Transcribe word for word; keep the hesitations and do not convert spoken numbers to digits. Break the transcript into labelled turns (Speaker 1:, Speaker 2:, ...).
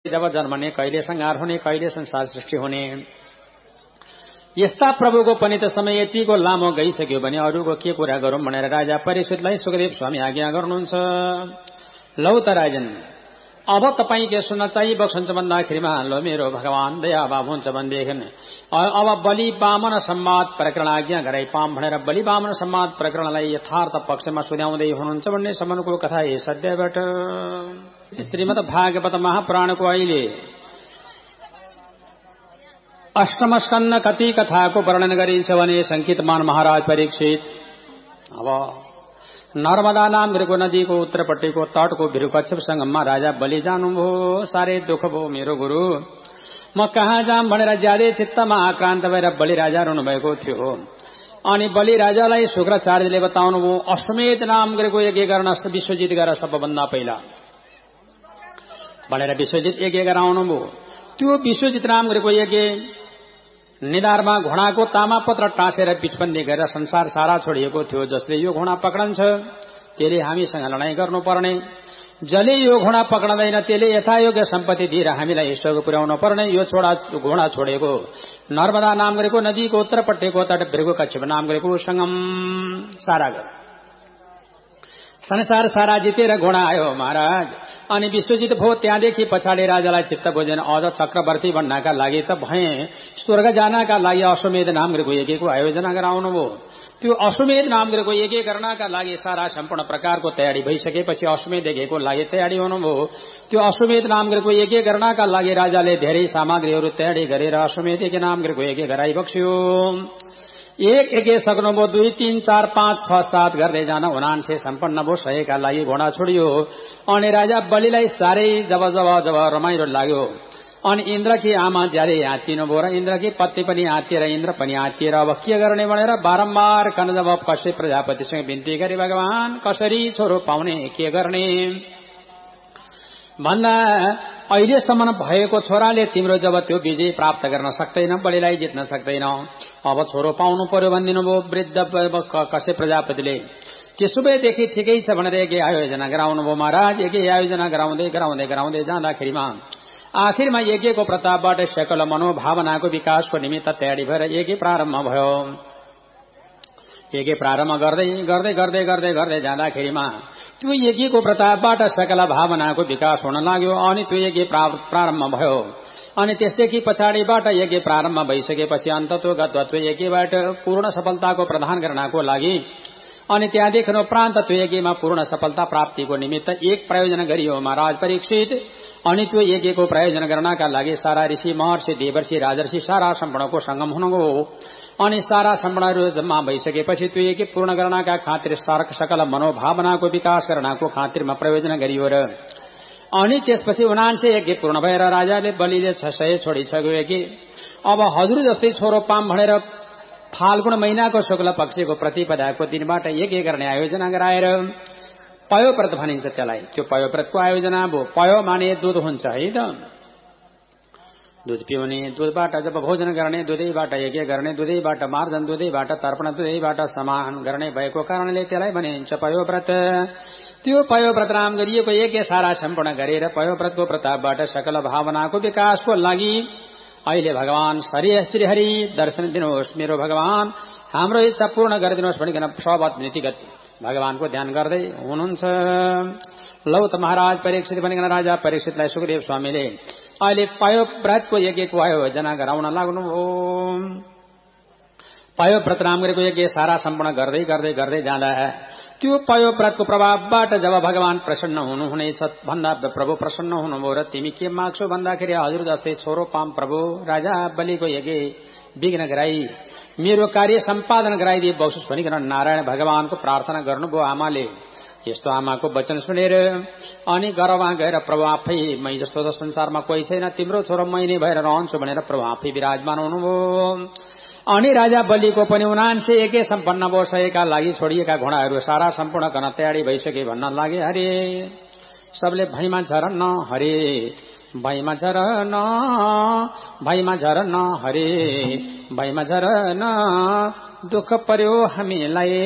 Speaker 1: जब जन्मने, कहिले संहार हुने, कहिले संसार सृष्टि हुने। यस्ता प्रभुको पनि त समय यतिको लामो गइसक्यो भने अरूको के कुरा गरौं भनेर राजा परीक्षितलाई सुखदेव स्वामी आज्ञा गर्नुहुन्छ। लौ त राजन, अब तपाईँ के सुन्न चाहिँ बक्सन्छ भन्दाखेरिमा लो मेरो भगवान दयाभाव हुन्छ भनेदेखि अब बलि वामन संवाद प्रकरण आज्ञा गराई पाम भनेर बलि वामन संवाद प्रकरणलाई यथार्थ पक्षमा सुनाउँदै हुनुहुन्छ भन्ने सम्मको कथा यस अध्यायबाट। श्रीमद् भागवत महापुराणको अहिले अष्टम स्कन्द कति कथाको वर्णन गरिन्छ भने संकितमान महाराज परीक्षित अब नर्मदा नाम गरेको नदीको उत्तरपट्टिको तटको भिरुकच्छप संगममा राजा बलि जानुभयो। साह्रै दुःख भयो मेरो गुरु, म कहाँ जाम भनेर ज्यादै चित्तमा आक्रान्त भएर बलि राजा रहनुभएको थियो। अनि बलि राजालाई शुक्राचार्यले बताउनुभयो अश्वमेध नाम गरेको यज्ञ गर्न विश्वजित गरेर सबभन्दा पहिला भनेर विश्वजित यज्ञ गराउनुभयो। त्यो विश्वजित नाम गरेको यज्ञ निधारमा घोडाको तामापत्र टाँसेर पिठबन्दी गरेर संसार सारा छोडिएको थियो। जसले यो घोडा पक्रन्छ त्यसले हामीसँग लडाईँ गर्नुपर्ने, जसले यो घोडा पक्रदैन त्यसले यथायोग्य सम्पत्ति दिएर हामीलाई ईश्वरको पुर्याउनु पर्ने। यो छोडा घोडा छोडेको नर्मदा नाम गरेको नदीको उत्तरपट्टिको तट भिरुकच्छप नाम गरेको संगम सारा गयो। संसार सारा जितेर घोडा आयो महाराज। अनि विश्वजित भयो। त्यहाँदेखि पछाडि राजालाई चित्त बुझेन अझ चक्रवर्ती बन्नका लागि त भए स्वर्ग जानका लागि अश्वमेध नाम गरेको यज्ञको आयोजना गराउनु भयो। त्यो अश्वमेध नाम गरेको यज्ञ गर्नका लागि सारा सम्पूर्ण प्रकारको तयारी भइसकेपछि अश्वमेध यज्ञको लागि तयारी हुनुभयो। त्यो अश्वमेध नाम गरेको यज्ञ गर्नका लागि राजाले धेरै सामग्रीहरू तयारी गरेर अश्वमेध यज्ञ नाम गरेको यज्ञ गराइबक्स्यो। एक यज्ञ सक्नुभयो, दुई तीन चार पाँच छ सात गर्दै जान उनान्से सम्पन्न भयो। सयका लागि घोडा छोडियो। अनि राजा बलिलाई साह्रै जब जब जब रमाइलो लाग्यो अनि इन्द्रकी आमा ज्यादै आँचिनु भयो र इन्द्रकी पत्नी पनि आँतिएर इन्द्र पनि आँतिएर अब के गर्ने भनेर बारम्बार कन जब कश्यप प्रजापतिसँग बिन्ती गरे भगवान कसरी छोरो पाउने, के गर्ने भन्दा अहिलेसम्म भएको छोराले तिम्रो जब त्यो विजय प्राप्त गर्न सक्दैन, बलिलाई जित्न सक्दैन, अब छोरो पाउनु पर्यो भनिदिनु भयो वृद्ध कश्यप प्रजापतिले। त्यसो भएदेखि ठिकै छ भनेर यज्ञ आयोजना गराउनु भयो महाराज। यज्ञ आयोजना गराउँदै गराउँदै गराउँदै जाँदाखेरिमा आखिरमा यज्ञको प्रतापबाट सकल मनोभावनाको विकासको निमित्त तयारी भएर यज्ञ प्रारम्भ भयो। यज्ञ प्रारम्भ गर्दै गर्दै गर्दै गर्दै गर्दै जाँदाखेरिमा त्यो यज्ञको प्रतापबाट सकल भावनाको विकास हुन लाग्यो। अनि त्यो यज्ञ प्रारम्भ भयो। अनि त्यसदेखि पछाडिबाट यज्ञ प्रारम्भ भइसकेपछि अन्ततोगत त्यो यज्ञबाट पूर्ण सफलताको प्रदान गर्नको लागि अनि त्यहाँदेखि उपरान्त त्यो यज्ञमा पूर्ण सफलता प्राप्तिको निमित्त एक प्रयोजन गरियो महाराज परीक्षित। अनि त्यो यज्ञको प्रयोजन गर्नका लागि सारा ऋषि महर्षि देवर्षि राजर्षि सारा सम्पूर्णको संगम हुनुभयो। अनि सारा सम्पूर्णहरू जम्मा भइसकेपछि त्यो यज्ञ पूर्ण गर्नका खातिर सकल मनोभावनाको विकास गर्नको खातिरमा प्रयोजन गरियो र अनि त्यसपछि उनान्से यज्ञ पूर्ण भएर राजाले बलिले छ सय छोडिसक्यो यज्ञ। अब हजुर जस्तै छोरो पाम भनेर फाल्गुन महिनाको शुक्ल पक्षको प्रतिपदाको दिनबाट यज्ञ गर्ने आयोजना गराएर पयोव्रत भनिन्छ त्यसलाई। त्यो पयोव्रतको आयोजना भयो। पयो माने दुध हुन्छ है त, दुध पिउने, दुधबाट जब भोजन गर्ने, दुधैबाट यज्ञ गर्ने, दुधैबाट मार्जन, दुधैबाट तर्पण, दुधैबाट समान गर्ने भएको कारणले त्यसलाई भनिन्छ पयोव्रत। त्यो पयोव्रत नाम गरिएको यज्ञ सारा सम्पूर्ण गरेर पयोव्रतको प्रतापबाट सकल भावनाको विकासको लागि अहिले भगवान हरि श्रीहरि दर्शन दिनुहोस् मेरो भगवान, हाम्रो इच्छा पूर्ण गरिदिनुहोस् भनिकन सबत नीतिगत भगवानको ध्यान गर्दै हुनुहुन्छ। लौ त महाराज परीक्षित भनिकन राजा परीक्षितलाई सुखदेव स्वामीले अहिले पयोव्रतको यज्ञको आयोजना गराउन लाग्नुभयो। पयोव्रत नाम गरेको यज्ञ सारा सम्पूर्ण गर्दै गर्दै गर्दै जाँदा त्यो पयोव्रतको प्रभावबाट जब भगवान प्रसन्न हुनुहुनेछ भन्दा प्रभु प्रसन्न हुनुभयो र तिमी के माग्छौ भन्दाखेरि हजुर जस्तै छोरो पाम प्रभु राजा बलिको यज्ञ विघ्न गराई मेरो कार्य सम्पादन गराइदिए बक्सुस भनिकन नारायण भगवानको प्रार्थना गर्नुभयो आमाले। यस्तो आमाको वचन सुनेर अनि गर्भमा गएर प्रभु आफै मै जस्तो त संसारमा कोही छैन, तिम्रो छोरो मै नै भएर रहन्छु भनेर प्रभु आफै विराजमान हुनुभयो। अनि राजा बलिको पनि उनान्से यज्ञ सम्पन्न भयो। सयका लागि छोडिएका घोडाहरू सारा सम्पूर्ण गर्न तयारी भइसके भन्न लागे हरे सबले भैमा झरन हरे भैमा झरन भैमा झरन हरे भैमा झरन दुःख पर्यो हामीलाई